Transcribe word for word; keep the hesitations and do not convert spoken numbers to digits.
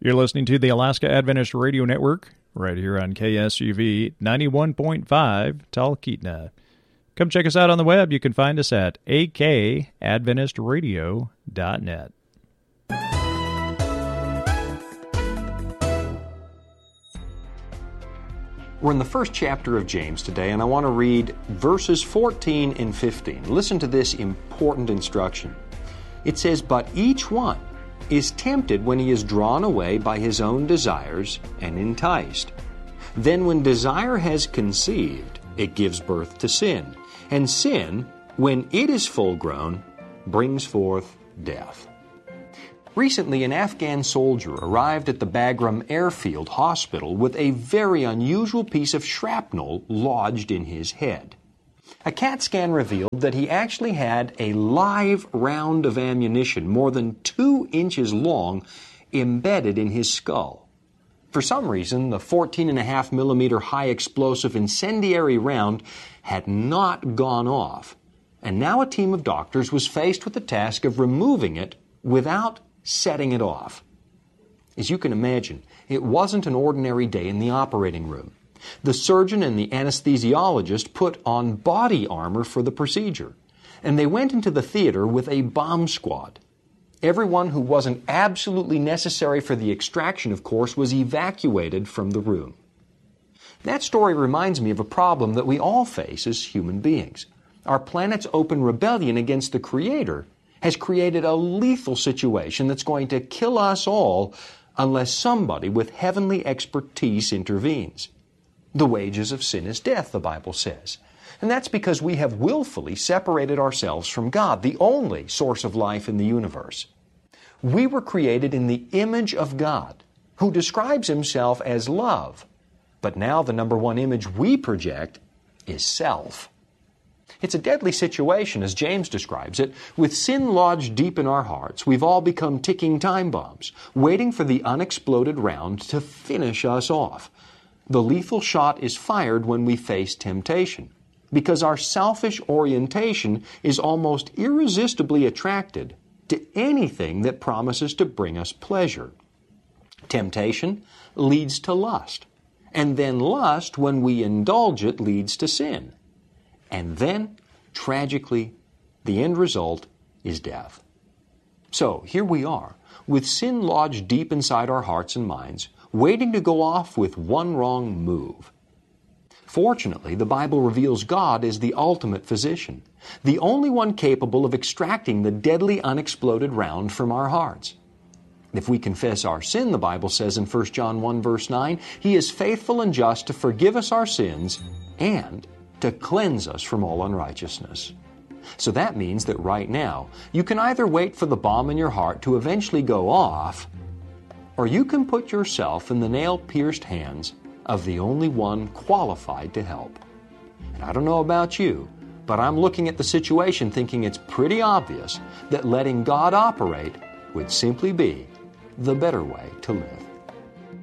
You're listening to the Alaska Adventist Radio Network, right here on K S U V ninety-one point five, Talkeetna. Come check us out on the web. You can find us at a k adventist radio dot net. We're in the first chapter of James today, and I want to read verses fourteen and fifteen. Listen to this important instruction. It says, "But each one is tempted when he is drawn away by his own desires and enticed. Then when desire has conceived, it gives birth to sin. And sin, when it is full grown, brings forth death." Recently, an Afghan soldier arrived at the Bagram Airfield Hospital with a very unusual piece of shrapnel lodged in his head. A CAT scan revealed that he actually had a live round of ammunition more than two inches long embedded in his skull. For some reason, the fourteen and a half millimeter high explosive incendiary round had not gone off, and now a team of doctors was faced with the task of removing it without setting it off. As you can imagine, it wasn't an ordinary day in the operating room. The surgeon and the anesthesiologist put on body armor for the procedure, and they went into the theater with a bomb squad. Everyone who wasn't absolutely necessary for the extraction, of course, was evacuated from the room. That story reminds me of a problem that we all face as human beings. Our planet's open rebellion against the Creator has created a lethal situation that's going to kill us all unless somebody with heavenly expertise intervenes. The wages of sin is death, the Bible says. And that's because we have willfully separated ourselves from God, the only source of life in the universe. We were created in the image of God, who describes Himself as love. But now the number one image we project is self. It's a deadly situation, as James describes it. With sin lodged deep in our hearts, we've all become ticking time bombs, waiting for the unexploded round to finish us off. The lethal shot is fired when we face temptation, because our selfish orientation is almost irresistibly attracted to anything that promises to bring us pleasure. Temptation leads to lust, and then lust, when we indulge it, leads to sin. And then, tragically, the end result is death. So, here we are, with sin lodged deep inside our hearts and minds, waiting to go off with one wrong move. Fortunately, the Bible reveals God as the ultimate physician, the only one capable of extracting the deadly unexploded round from our hearts. If we confess our sin, the Bible says in First John one verse nine, He is faithful and just to forgive us our sins and to cleanse us from all unrighteousness. So that means that right now, you can either wait for the bomb in your heart to eventually go off, or you can put yourself in the nail-pierced hands of the only one qualified to help. And I don't know about you, but I'm looking at the situation thinking it's pretty obvious that letting God operate would simply be the better way to live.